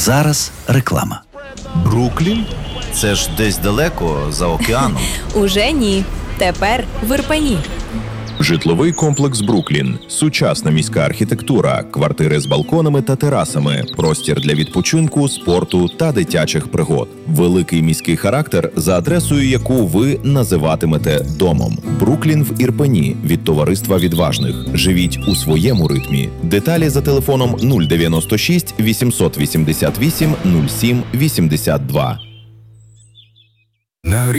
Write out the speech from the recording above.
зараз реклама. Бруклін? Це ж десь далеко, за океаном. Уже ні. Тепер в Ірпені. Житловий комплекс «Бруклін». Сучасна міська архітектура, квартири з балконами та терасами, простір для відпочинку, спорту та дитячих пригод. Великий міський характер, за адресою яку ви називатимете домом. «Бруклін» в Ірпені від товариства відважних. Живіть у своєму ритмі. Деталі за телефоном 096 888 07 82.